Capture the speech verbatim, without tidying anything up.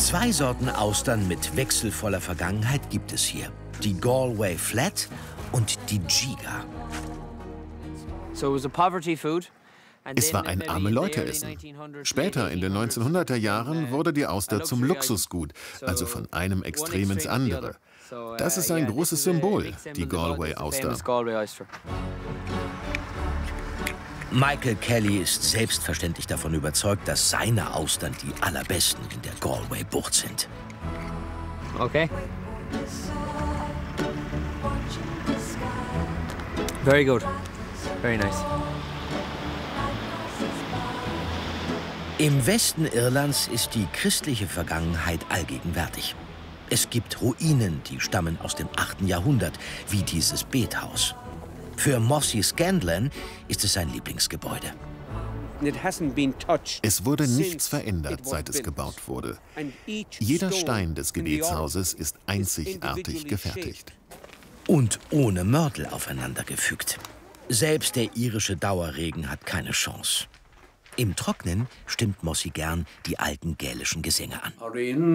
Zwei Sorten Austern mit wechselvoller Vergangenheit gibt es hier. Die Galway Flat und die Giga. Es war ein Arme-Leute-Essen. Später, in den neunzehnhunderter Jahren, wurde die Auster zum Luxusgut, also von einem Extrem ins andere. Das ist ein großes Symbol, die Galway-Auster. Michael Kelly ist selbstverständlich davon überzeugt, dass seine Austern die allerbesten in der Galway-Bucht sind. Okay. Very good. Very nice. Im Westen Irlands ist die christliche Vergangenheit allgegenwärtig. Es gibt Ruinen, die stammen aus dem achten Jahrhundert, wie dieses Bethaus. Für Mossy Scanlon ist es sein Lieblingsgebäude. Es wurde nichts verändert, seit es gebaut wurde. Jeder Stein des Gebetshauses ist einzigartig gefertigt. Und ohne Mörtel aufeinandergefügt. Selbst der irische Dauerregen hat keine Chance. Im Trocknen stimmt Mossy gern die alten gälischen Gesänge an.